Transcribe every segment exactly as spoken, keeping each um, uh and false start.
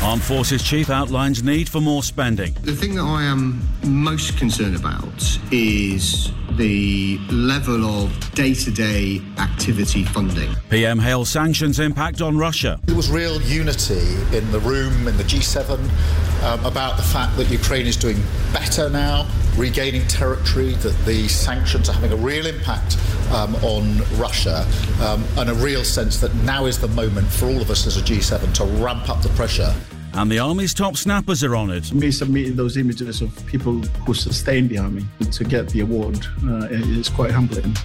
Armed Forces Chief outlines need for more spending. The thing that I am most concerned about is the level of day-to-day activity funding. P M hails sanctions impact on Russia. There was real unity in the room, in the G seven, um, about the fact that Ukraine is doing better now, regaining territory, that the sanctions are having a real impact um, on Russia, um, and a real sense that now is the moment for all of us as a G seven to ramp up the pressure. And the Army's top snappers are honoured. Me submitting those images of people who sustained the Army to get the award uh, is quite humbling.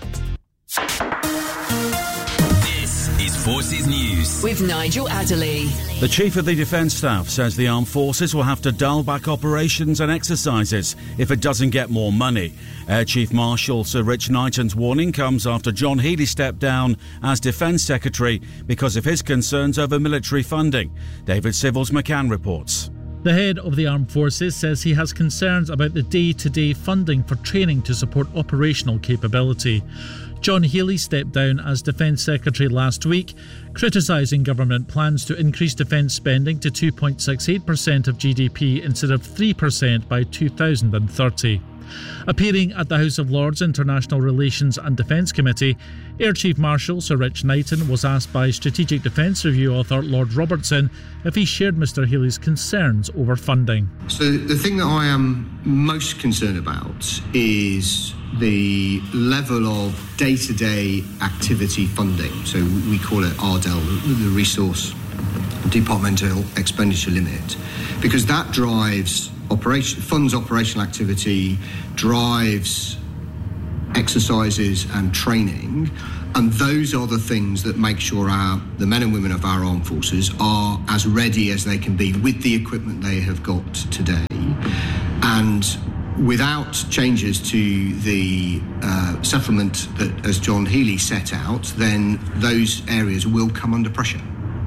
This is Forces News with Nigel Adderley. The Chief of the Defence Staff says the Armed Forces will have to dial back operations and exercises if it doesn't get more money. Air Chief Marshal Sir Rich Knighton's warning comes after John Healey stepped down as Defence Secretary because of his concerns over military funding. David Civils McCann reports. The head of the Armed Forces says he has concerns about the day-to-day funding for training to support operational capability. John Healey stepped down as Defence Secretary last week, criticising government plans to increase defence spending to two point six eight percent of G D P instead of three percent by two thousand thirty. Appearing at the House of Lords International Relations and Defence Committee, Air Chief Marshal Sir Rich Knighton was asked by Strategic Defence Review author Lord Robertson if he shared Mr Healey's concerns over funding. So the thing that I am most concerned about is the level of day-to-day activity funding. So we call it R D E L, the Resource Departmental Expenditure Limit, because that drives operation, funds operational activity, drives exercises and training, and those are the things that make sure our the men and women of our armed forces are as ready as they can be with the equipment they have got today. And without changes to the uh, settlement that, as John Healey set out, then those areas will come under pressure.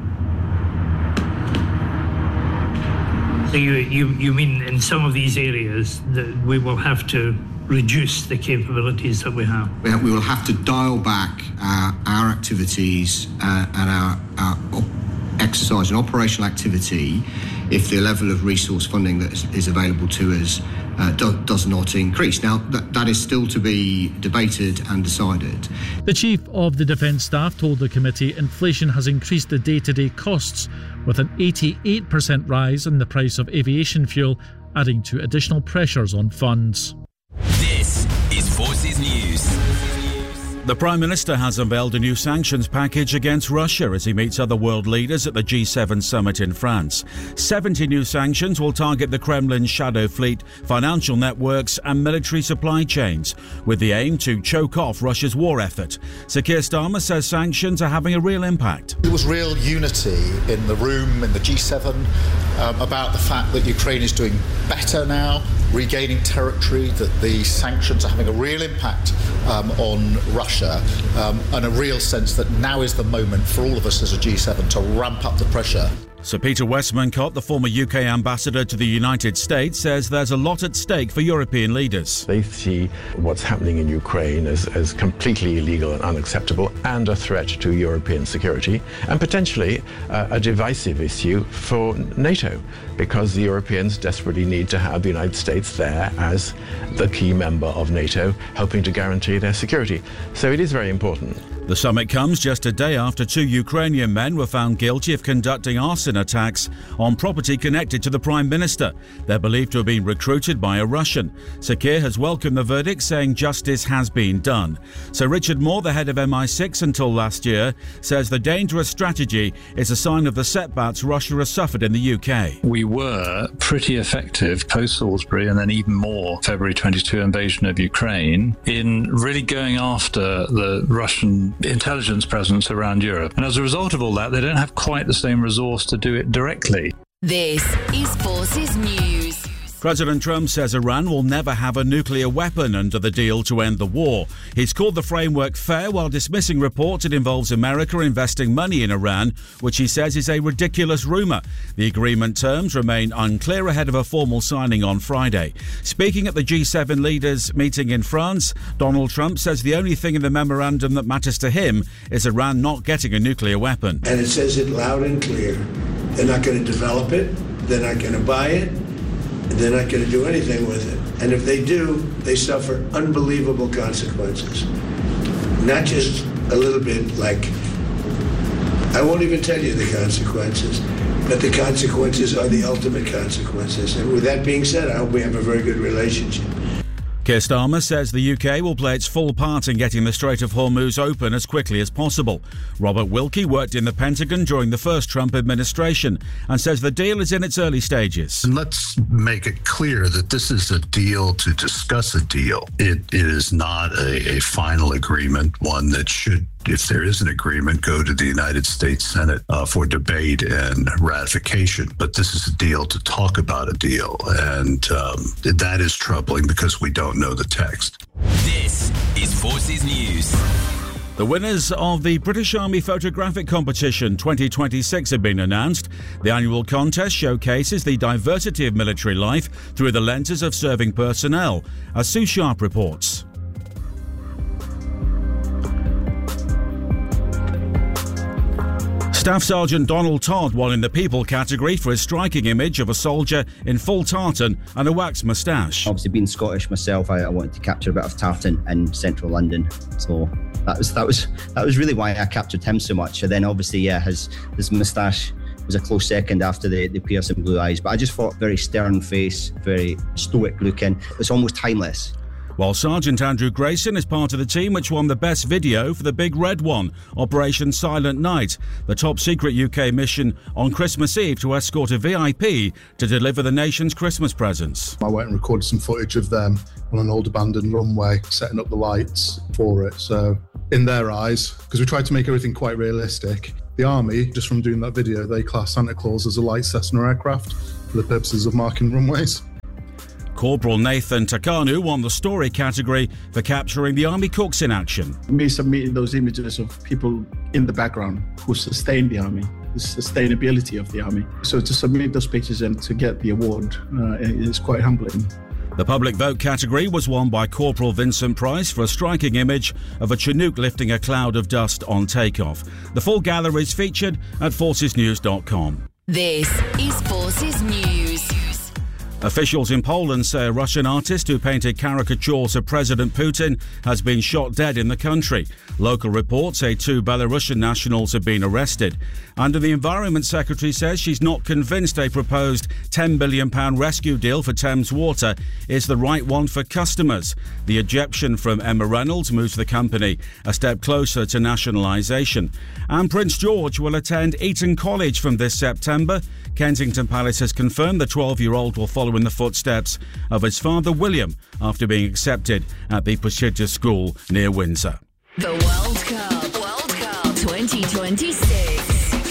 So you, you, you mean in some of these areas that we will have to reduce the capabilities that we have? We, have, we will have to dial back our, our activities uh, and our, our op- exercise and operational activity if the level of resource funding that is, is available to us uh, do, does not increase. Now, that, that is still to be debated and decided. The Chief of the Defence Staff told the committee inflation has increased the day-to-day costs, with an eighty-eight percent rise in the price of aviation fuel, adding to additional pressures on funds. This is Forces News. The Prime Minister has unveiled a new sanctions package against Russia as he meets other world leaders at the G seven summit in France. seventy new sanctions will target the Kremlin's shadow fleet, financial networks and military supply chains, with the aim to choke off Russia's war effort. Sir Keir Starmer says sanctions are having a real impact. There was real unity in the room, in the G seven, um, about the fact that Ukraine is doing better now, regaining territory, that the sanctions are having a real impact um, on Russia, um, and a real sense that now is the moment for all of us as a G seven to ramp up the pressure. Sir Peter Westmacott, the former U K ambassador to the United States, says there's a lot at stake for European leaders. They see what's happening in Ukraine as, as completely illegal and unacceptable and a threat to European security, and potentially uh, a divisive issue for NATO, because the Europeans desperately need to have the United States there as the key member of NATO, helping to guarantee their security. So it is very important. The summit comes just a day after two Ukrainian men were found guilty of conducting arson attacks on property connected to the Prime Minister. They're believed to have been recruited by a Russian. Sir Keir has welcomed the verdict, saying justice has been done. Sir Richard Moore, the head of M I six until last year, says the dangerous strategy is a sign of the setbacks Russia has suffered in the U K. We were pretty effective post Salisbury and then even more February twenty-two invasion of Ukraine in really going after the Russian intelligence presence around Europe. And as a result of all that, they don't have quite the same resource to do it directly. This is Forces News. President Trump says Iran will never have a nuclear weapon under the deal to end the war. He's called the framework fair while dismissing reports it involves America investing money in Iran, which he says is a ridiculous rumour. The agreement terms remain unclear ahead of a formal signing on Friday. Speaking at the G seven leaders meeting in France, Donald Trump says the only thing in the memorandum that matters to him is Iran not getting a nuclear weapon. And it says it loud and clear. They're not going to develop it. They're not going to buy it. They're not going to do anything with it. And if they do, they suffer unbelievable consequences. Not just a little bit like, I won't even tell you the consequences, but the consequences are the ultimate consequences. And with that being said, I hope we have a very good relationship. Keir Starmer says the U K will play its full part in getting the Strait of Hormuz open as quickly as possible. Robert Wilkie worked in the Pentagon during the first Trump administration and says the deal is in its early stages. And let's make it clear that this is a deal to discuss a deal. It, it is not a, a final agreement, one that should, if there is an agreement, go to the United States Senate uh, for debate and ratification. But this is a deal to talk about a deal. And um, that is troubling because we don't know the text. This is Forces News. The winners of the British Army Photographic Competition twenty twenty-six have been announced. The annual contest showcases the diversity of military life through the lenses of serving personnel, as Sue Sharp reports. Staff Sergeant Donald Todd won in the People category for his striking image of a soldier in full tartan and a waxed moustache. Obviously, being Scottish myself, I, I wanted to capture a bit of tartan in central London, so that was that was that was really why I captured him so much. And then, obviously, yeah, his his moustache was a close second after the, the piercing blue eyes. But I just thought very stern face, very stoic looking. It's almost timeless. While Sergeant Andrew Grayson is part of the team which won the best video for the Big Red One, Operation Silent Night, the top-secret U K mission on Christmas Eve to escort a V I P to deliver the nation's Christmas presents. I went and recorded some footage of them on an old abandoned runway, setting up the lights for it. So in their eyes, because we tried to make everything quite realistic, the Army, just from doing that video, they class Santa Claus as a light Cessna aircraft for the purposes of marking runways. Corporal Nathan Takanu won the story category for capturing the Army cooks in action. Me submitting those images of people in the background who sustain the Army, the sustainability of the Army. So to submit those pictures and to get the award uh, is quite humbling. The public vote category was won by Corporal Vincent Price for a striking image of a Chinook lifting a cloud of dust on takeoff. The full gallery is featured at forces news dot com. This is Forces News. Officials in Poland say a Russian artist who painted caricatures of President Putin has been shot dead in the country. Local reports say two Belarusian nationals have been arrested. And the Environment Secretary says she's not convinced a proposed ten billion pounds rescue deal for Thames Water is the right one for customers. The ejection from Emma Reynolds moves the company a step closer to nationalisation. And Prince George will attend Eton College from this September. Kensington Palace has confirmed the twelve-year-old will follow in the footsteps of his father William after being accepted at the prestigious school near Windsor. The World Cup, World Cup twenty twenty-six.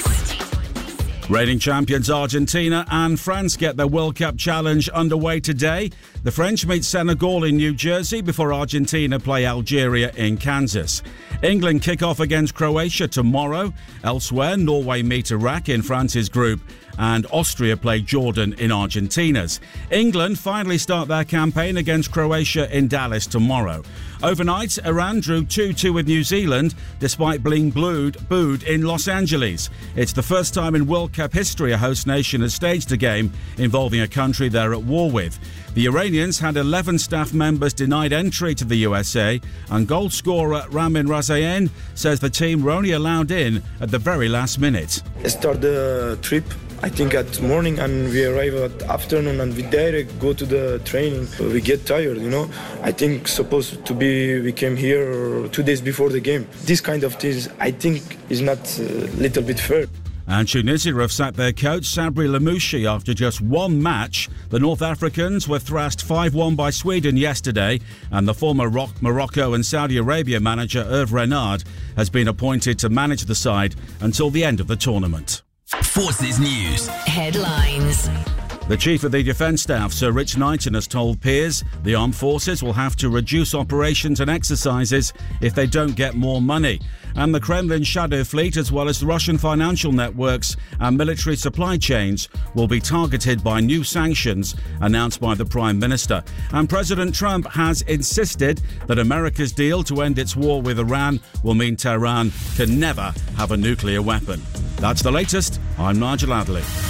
Reigning champions Argentina and France get their World Cup challenge underway today. The French meet Senegal in New Jersey before Argentina play Algeria in Kansas. England kick off against Croatia tomorrow. Elsewhere, Norway meet Iraq in France's group and Austria play Jordan in Argentina's. England finally start their campaign against Croatia in Dallas tomorrow. Overnight, Iran drew two two with New Zealand despite being booed, booed in Los Angeles. It's the first time in World Cup history a host nation has staged a game involving a country they're at war with. The Iranians had eleven staff members denied entry to the U S A, and goal scorer Ramin Razayan says the team were only allowed in at the very last minute. Start the trip, I think, at morning, and we arrive at afternoon, and we direct go to the training. We get tired, you know. I think supposed to be we came here two days before the game. This kind of things, I think, is not a little bit fair. And Tunisia have sacked their coach Sabri Lamouchi after just one match. The North Africans were thrashed five one by Sweden yesterday, and the former Morocco and Saudi Arabia manager Hervé Renard has been appointed to manage the side until the end of the tournament. Forces News. Headlines. The Chief of the Defence Staff, Sir Rich Knighton, has told peers the armed forces will have to reduce operations and exercises if they don't get more money. and the Kremlin shadow fleet, as well as the Russian financial networks and military supply chains, will be targeted by new sanctions announced by the Prime Minister. And President Trump has insisted that America's deal to end its war with Iran will mean Tehran can never have a nuclear weapon. That's the latest. I'm Nigel Adderley.